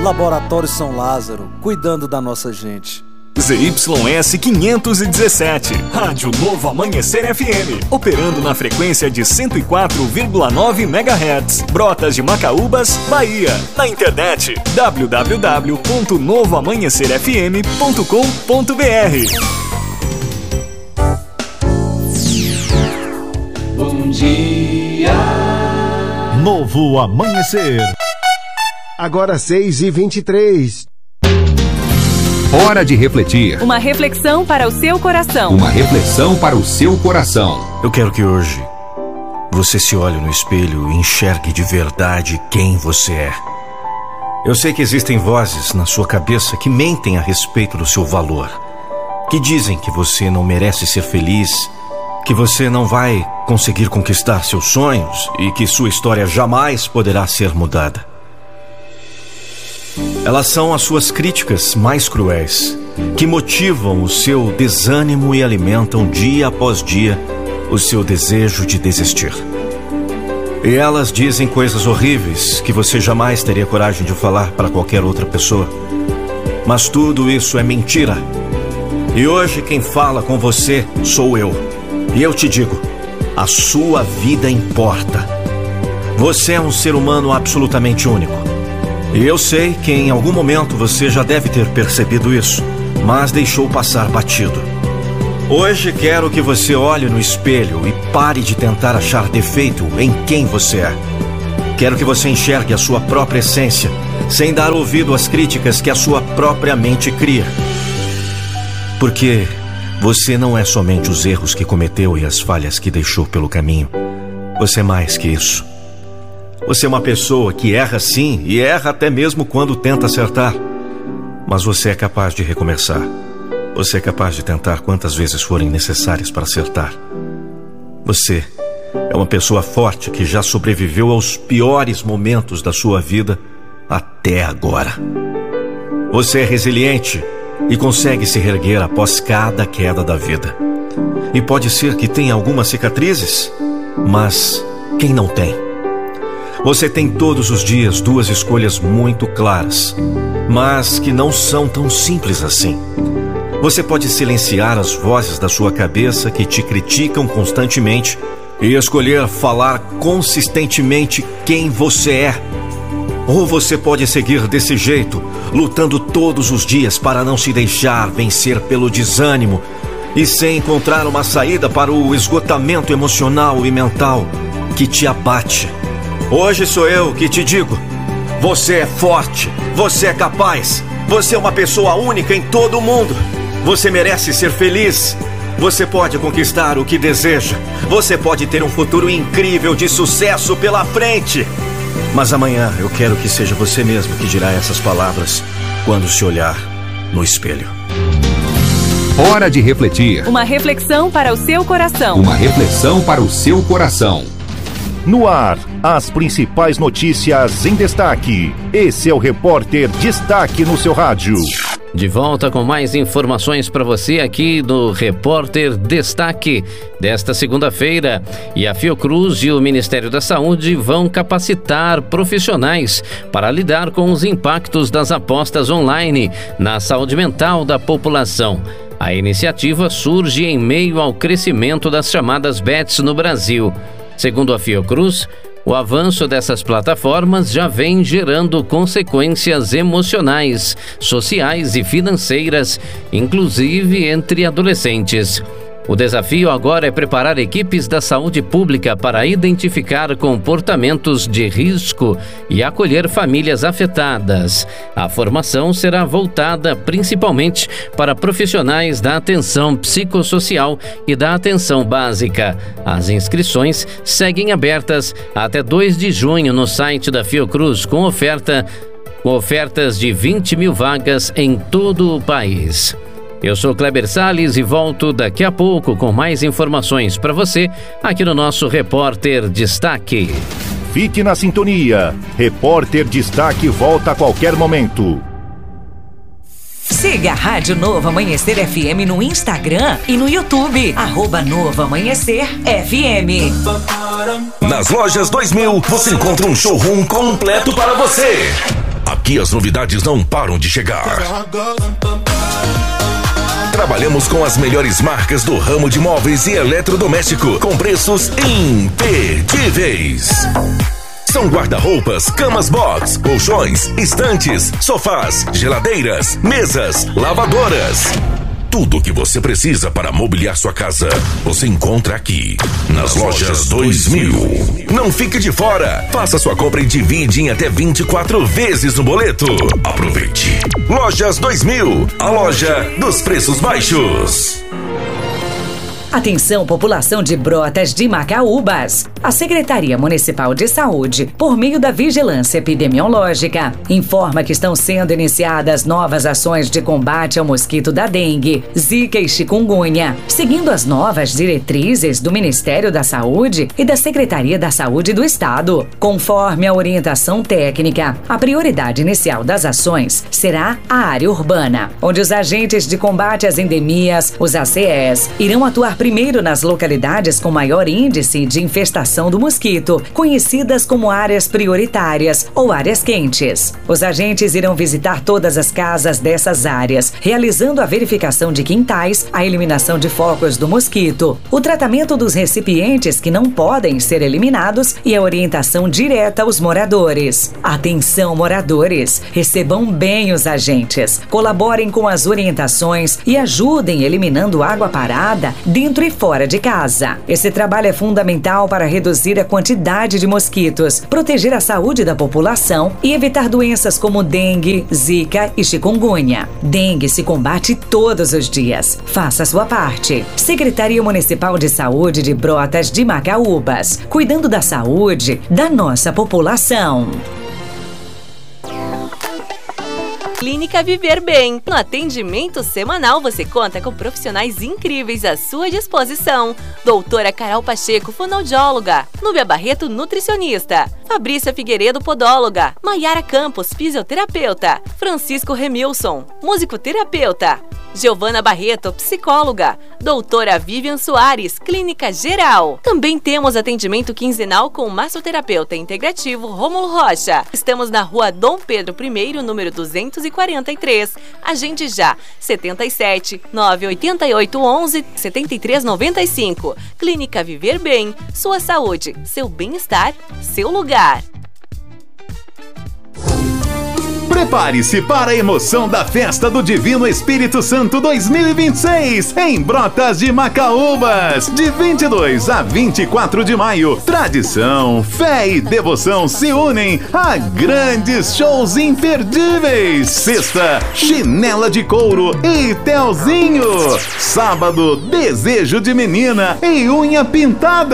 Laboratório São Lázaro, cuidando da nossa gente. ZYS 517, Rádio Novo Amanhecer FM, operando na frequência de 104,9 MHz, Brotas de Macaúbas, Bahia. Na internet, www.novoamanhecerfm.com.br. Bom dia, Novo Amanhecer. Agora 6h23. Hora de refletir. Uma reflexão para o seu coração. Uma reflexão para o seu coração. Eu quero que hoje você se olhe no espelho e enxergue de verdade quem você é. Eu sei que existem vozes na sua cabeça que mentem a respeito do seu valor, que dizem que você não merece ser feliz, que você não vai conseguir conquistar seus sonhos e que sua história jamais poderá ser mudada. Elas são as suas críticas mais cruéis, que motivam o seu desânimo e alimentam dia após dia o seu desejo de desistir. E elas dizem coisas horríveis que você jamais teria coragem de falar para qualquer outra pessoa. Mas tudo isso é mentira. E hoje quem fala com você sou eu. E eu te digo, a sua vida importa. Você é um ser humano absolutamente único. E eu sei que em algum momento você já deve ter percebido isso, mas deixou passar batido. Hoje quero que você olhe no espelho e pare de tentar achar defeito em quem você é. Quero que você enxergue a sua própria essência, sem dar ouvido às críticas que a sua própria mente cria. Porque você não é somente os erros que cometeu e as falhas que deixou pelo caminho. Você é mais que isso. Você é uma pessoa que erra sim, e erra até mesmo quando tenta acertar. Mas você é capaz de recomeçar. Você é capaz de tentar quantas vezes forem necessárias para acertar. Você é uma pessoa forte que já sobreviveu aos piores momentos da sua vida até agora. Você é resiliente e consegue se reerguer após cada queda da vida. E pode ser que tenha algumas cicatrizes, mas quem não tem? Você tem todos os dias duas escolhas muito claras, mas que não são tão simples assim. Você pode silenciar as vozes da sua cabeça que te criticam constantemente e escolher falar consistentemente quem você é. Ou você pode seguir desse jeito, lutando todos os dias para não se deixar vencer pelo desânimo e sem encontrar uma saída para o esgotamento emocional e mental que te abate. Hoje sou eu que te digo, você é forte, você é capaz, você é uma pessoa única em todo o mundo. Você merece ser feliz, você pode conquistar o que deseja, você pode ter um futuro incrível de sucesso pela frente. Mas amanhã eu quero que seja você mesmo que dirá essas palavras quando se olhar no espelho. Hora de refletir. Uma reflexão para o seu coração. Uma reflexão para o seu coração. No ar, as principais notícias em destaque. Esse é o Repórter Destaque no seu rádio. De volta com mais informações para você aqui do Repórter Destaque desta segunda-feira. E a Fiocruz e o Ministério da Saúde vão capacitar profissionais para lidar com os impactos das apostas online na saúde mental da população. A iniciativa surge em meio ao crescimento das chamadas bets no Brasil. Segundo a Fiocruz, o avanço dessas plataformas já vem gerando consequências emocionais, sociais e financeiras, inclusive entre adolescentes. O desafio agora é preparar equipes da saúde pública para identificar comportamentos de risco e acolher famílias afetadas. A formação será voltada principalmente para profissionais da atenção psicossocial e da atenção básica. As inscrições seguem abertas até 2 de junho no site da Fiocruz, com ofertas de 20 mil vagas em todo o país. Eu sou Kleber Salles e volto daqui a pouco com mais informações para você aqui no nosso Repórter Destaque. Fique na sintonia. Repórter Destaque volta a qualquer momento. Siga a Rádio Novo Amanhecer FM no Instagram e no YouTube. @Novo Amanhecer FM. Nas lojas 2000 você encontra um showroom completo para você. Aqui as novidades não param de chegar. Trabalhamos com as melhores marcas do ramo de móveis e eletrodoméstico, com preços imperdíveis. São guarda-roupas, camas box, colchões, estantes, sofás, geladeiras, mesas, lavadoras. Tudo o que você precisa para mobiliar sua casa, você encontra aqui, nas Lojas 2000. Não fique de fora. Faça sua compra e divide em até 24 vezes no boleto. Aproveite. Lojas 2000, a loja dos preços baixos. Atenção, população de Brotas de Macaúbas. A Secretaria Municipal de Saúde, por meio da Vigilância Epidemiológica, informa que estão sendo iniciadas novas ações de combate ao mosquito da dengue, zika e chikungunya, seguindo as novas diretrizes do Ministério da Saúde e da Secretaria da Saúde do Estado. Conforme a orientação técnica, a prioridade inicial das ações será a área urbana, onde os agentes de combate às endemias, os ACS, irão atuar primeiro nas localidades com maior índice de infestação do mosquito, conhecidas como áreas prioritárias ou áreas quentes. Os agentes irão visitar todas as casas dessas áreas, realizando a verificação de quintais, a eliminação de focos do mosquito, o tratamento dos recipientes que não podem ser eliminados e a orientação direta aos moradores. Atenção, moradores! Recebam bem os agentes, colaborem com as orientações e ajudem eliminando água parada dentro e fora de casa. Esse trabalho é fundamental para reduzir a quantidade de mosquitos, proteger a saúde da população e evitar doenças como dengue, zika e chikungunya. Dengue se combate todos os dias. Faça a sua parte. Secretaria Municipal de Saúde de Brotas de Macaúbas, cuidando da saúde da nossa população. Clínica Viver Bem. No atendimento semanal, você conta com profissionais incríveis à sua disposição. Doutora Carol Pacheco, fonoaudióloga. Núbia Barreto, nutricionista. Fabrícia Figueiredo, podóloga. Maiara Campos, fisioterapeuta. Francisco Remilson, musicoterapeuta. Giovana Barreto, psicóloga. Doutora Vivian Soares, clínica geral. Também temos atendimento quinzenal com o massoterapeuta integrativo Rômulo Rocha. Estamos na rua Dom Pedro I, número 243. Agende já, 77 988 11 73 95. Clínica Viver Bem, sua saúde, seu bem-estar, seu lugar. Prepare-se para a emoção da Festa do Divino Espírito Santo 2026 em Brotas de Macaúbas, de 22 a 24 de maio. Tradição, fé e devoção se unem a grandes shows imperdíveis. Sexta, Chinela de Couro e Telzinho. Sábado, Desejo de Menina e Unha Pintada.